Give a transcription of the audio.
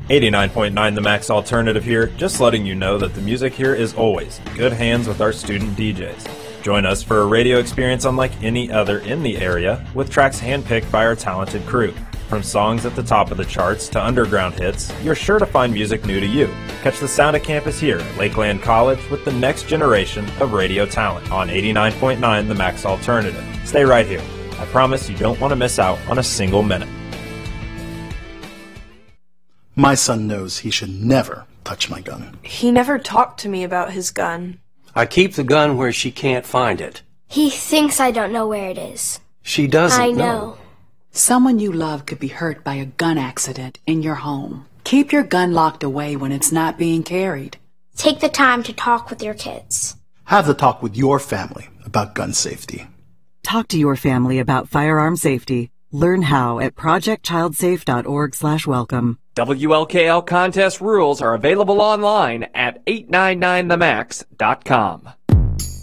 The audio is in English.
89.9 The Max Alternative here, just letting you know that the music here is always in good hands with our student DJs. Join us for a radio experience unlike any other in the area, with tracks handpicked by our talented crew. From songs at the top of the charts to underground hits, you're sure to find music new to you. Catch the sound of campus here at Lakeland College with the next generation of radio talent on 89.9 The Max Alternative. Stay right here. I promise you don't want to miss out on a single minute. My son knows he should never touch my gun. He never talked to me about his gun. I keep the gun where she can't find it. He thinks I don't know where it is. She doesn't I know. Someone you love could be hurt by a gun accident in your home. Keep your gun locked away when it's not being carried. Take the time to talk with your kids. Have the talk with your family about gun safety. Talk to your family about firearm safety. Learn how at projectchildsafe.org/welcome. WLKL contest rules are available online at 899themax.com.